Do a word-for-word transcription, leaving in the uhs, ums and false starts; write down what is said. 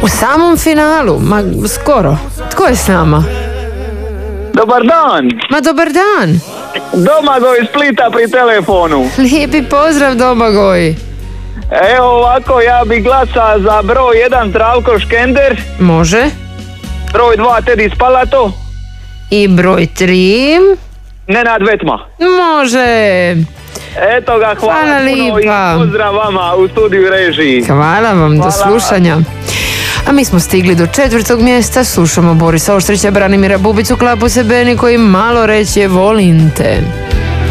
U samom finalu, ma skoro. Tko je s nama? Dobar dan. Ma dobar dan. Domagoj iz Splita pri telefonu. Lijepi pozdrav, Domagoj. Evo ovako, ja bi glasa za broj jedan Zdravko Škender. Može. Broj dva Tedi Spalato. I broj tri Nenad Vetma. Može. Eto ga, hvala, Hvala puno lipa. i pozdrav vama u studiju režiji. Hvala vam, do Hvala. slušanja. A mi smo stigli do četvrtog mjesta, slušamo Borisa Oštrića, Branimira Bubicu, Klapu Sebeni koji malo reći je volim te.